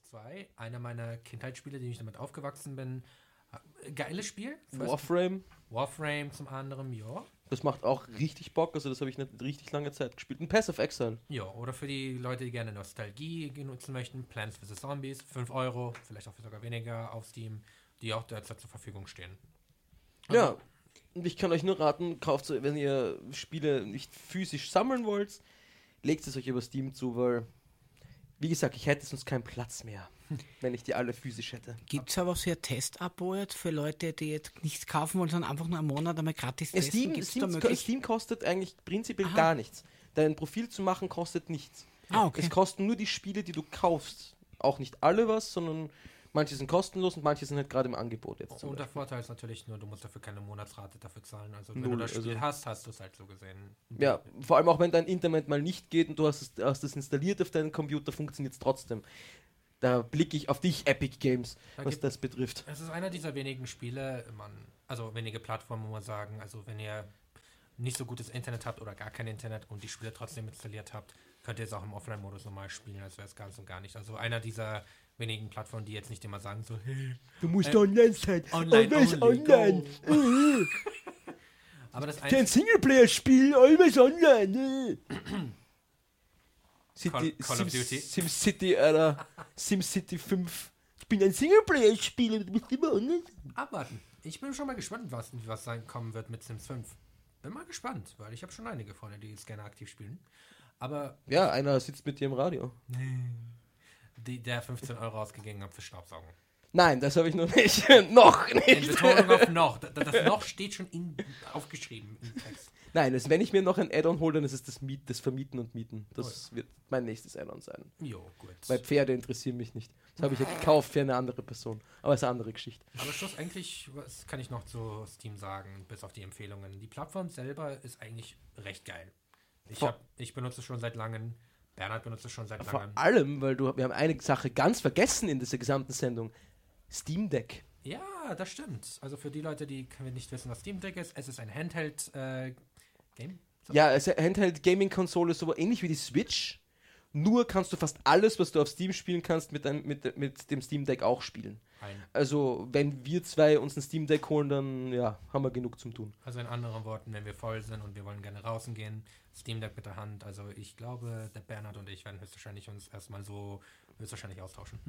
2, einer meiner Kindheitsspiele, die ich damit aufgewachsen bin. Geiles Spiel. Warframe zum anderen, ja. Das macht auch richtig Bock, also das habe ich nicht richtig lange Zeit gespielt. Ein Path of Exile. Ja, oder für die Leute, die gerne Nostalgie nutzen möchten, Plants vs. Zombies, 5 €, vielleicht auch sogar weniger auf Steam, die auch derzeit zur Verfügung stehen. Also, Ja, und ich kann euch nur raten, kauft, wenn ihr Spiele nicht physisch sammeln wollt, legt es euch über Steam zu, weil, wie gesagt, ich hätte sonst keinen Platz mehr, wenn ich die alle physisch hätte. Gibt es aber so ein Test-Abo jetzt für Leute, die jetzt nichts kaufen wollen, sondern einfach nur einen Monat einmal gratis testen? Steam kostet eigentlich prinzipiell gar nichts. Dein Profil zu machen kostet nichts. Okay. Es kosten nur die Spiele, die du kaufst. Auch nicht alle was, sondern manche sind kostenlos und manche sind halt gerade im Angebot jetzt. Und der Vorteil ist natürlich nur, du musst dafür keine Monatsrate dafür zahlen. Also wenn Null, du das Spiel also hast du es halt so gesehen. Ja, vor allem auch wenn dein Internet mal nicht geht und du hast es installiert auf deinem Computer, funktioniert es trotzdem. Da blicke ich auf dich, Epic Games, was das betrifft. Es ist einer dieser wenigen Spiele, also wenige Plattformen, wo man sagen, also wenn ihr nicht so gutes Internet habt oder gar kein Internet und die Spiele trotzdem installiert habt, könnt ihr es auch im Offline-Modus normal spielen, als wäre es ganz und gar nicht. Also einer dieser wenigen Plattformen, die jetzt nicht immer sagen so, hey, du musst online sein. Online. Aber das kein Singleplayer-Spiel, alles online. Call of Duty. SimCity, Alter. SimCity 5. Ich bin ein Singleplayer-Spieler, du bist immer online. Abwarten. Ich bin schon mal gespannt, was kommen wird mit Sims 5. Bin mal gespannt, weil ich habe schon einige Freunde, die jetzt gerne aktiv spielen. Aber ja, einer sitzt mit dir im Radio. Der 15 € ausgegeben hat für Staubsaugen. Nein, das habe ich noch nicht. Noch nicht. In Betonung auf noch. Das noch steht schon aufgeschrieben im Text. Nein, wenn ich mir noch ein Add-on hole, dann ist es das Vermieten und Mieten. Das wird mein nächstes Add-on sein. Jo, gut. Weil Pferde interessieren mich nicht. Das habe ich ja gekauft für eine andere Person. Aber es ist eine andere Geschichte. Aber schlussendlich, was kann ich noch zu Steam sagen, bis auf die Empfehlungen? Die Plattform selber ist eigentlich recht geil. Ich benutze es schon seit langem. Bernhard benutzt es schon seit langem. Vor allem, weil wir haben eine Sache ganz vergessen in dieser gesamten Sendung. Steam Deck. Ja, das stimmt. Also für die Leute, die nicht wissen, was Steam Deck ist, es ist ein Handheld-Game. Ja, es ist eine Handheld-Gaming-Konsole, so ähnlich wie die Switch. Nur kannst du fast alles, was du auf Steam spielen kannst, mit dem Steam Deck auch spielen. Also, wenn wir zwei uns ein Steam Deck holen, dann haben wir genug zum tun. Also in anderen Worten, wenn wir voll sind und wir wollen gerne draußen gehen, Steam Deck mit der Hand. Also ich glaube, der Bernhard und ich werden höchstwahrscheinlich uns erstmal so austauschen.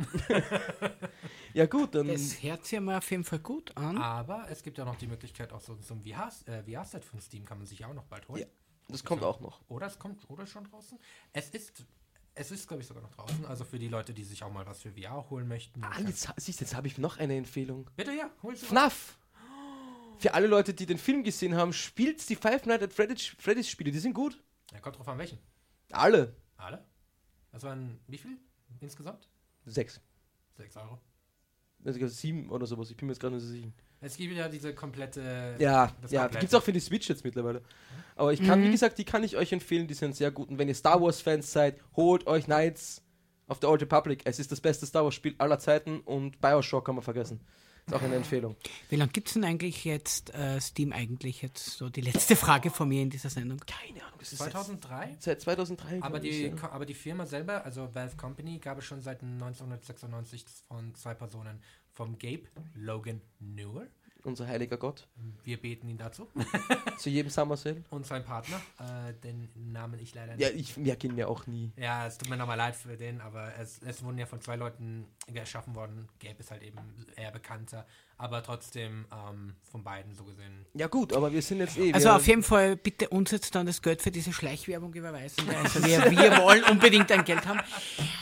Ja gut, dann... Das hört sich mal auf jeden Fall gut an. Aber es gibt ja noch die Möglichkeit, auch so ein VR-Set von Steam kann man sich ja auch noch bald holen. Ja, das kommt auch noch. Oder ist schon draußen. Es ist, glaube ich, sogar noch draußen. Also für die Leute, die sich auch mal was für VR holen möchten. Jetzt habe ich noch eine Empfehlung. Bitte, ja, holst du FNAF! Für alle Leute, die den Film gesehen haben, spielt die Five Nights at Freddy's Spiele, die sind gut. Ja, kommt drauf an, welchen. Alle? Das waren wie viel insgesamt? 6. 6 €. Also 7 oder sowas, ich bin mir jetzt gerade nicht so sicher. Es gibt ja diese komplette... Gibt es auch für die Switch jetzt mittlerweile. Aber wie gesagt, die kann ich euch empfehlen, die sind sehr gut. Und wenn ihr Star Wars Fans seid, holt euch Knights of the Old Republic. Es ist das beste Star Wars Spiel aller Zeiten und BioShock kann man vergessen. Ist auch eine Empfehlung. Wie lange gibt es denn eigentlich jetzt Steam eigentlich jetzt so die letzte Frage von mir in dieser Sendung? Keine Ahnung. Das ist 2003? Seit 2003. Aber die Firma selber, also Valve Company, gab es schon seit 1996 von 2 Personen. Vom Gabe Logan Newell. Unser heiliger Gott. Wir beten ihn dazu. Zu jedem Summer Sale. Und sein Partner, den Namen ich leider nicht. Ja, ich merke ihn ja auch nie. Ja, es tut mir nochmal leid für den, aber es wurden ja von 2 Leuten geschaffen worden. Gabe ist halt eben eher bekannter, aber trotzdem von beiden so gesehen. Ja gut, aber wir sind jetzt Also auf jeden Fall bitte uns jetzt dann das Geld für diese Schleichwerbung überweisen. Also wir wollen unbedingt ein Geld haben.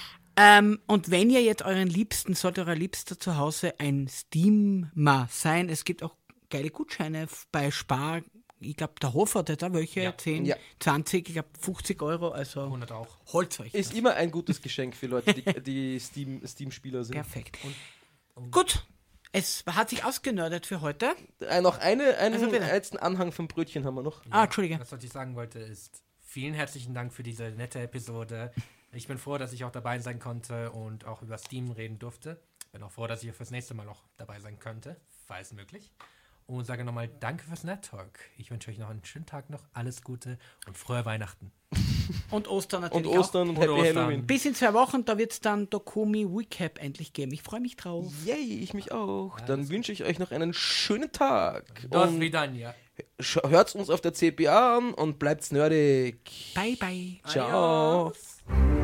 Und wenn ihr jetzt sollte euer Liebster zu Hause ein Steamer sein, es gibt auch geile Gutscheine bei Spar, ich glaube der Hofer hat da welche, 10, 20, ich glaube 50 €, also 100 auch. Holt euch. Ist immer ein gutes Geschenk für Leute, die Steam-Spieler sind. Perfekt. Gut, es hat sich ausgenördet für heute. Noch einen letzten Anhang vom Brötchen haben wir noch. Entschuldige. Was ich sagen wollte ist, vielen herzlichen Dank für diese nette Episode. Ich bin froh, dass ich auch dabei sein konnte und auch über Steam reden durfte. Bin auch froh, dass ich fürs nächste Mal noch dabei sein könnte, falls möglich. Und sage nochmal Danke fürs Net Talk. Ich wünsche euch noch einen schönen Tag noch, alles Gute und frohe Weihnachten. Und Ostern natürlich Und Ostern und Oder Happy Ostern. Halloween. Bis in 2 Wochen, da wird es dann Dokumi Recap endlich geben. Ich freue mich drauf. Yay, ich mich auch. Dann wünsche ich euch noch einen schönen Tag. Das Und wieder ja. hört uns auf der CPA an und bleibt nerdig. Bye, bye. Ciao. Adios.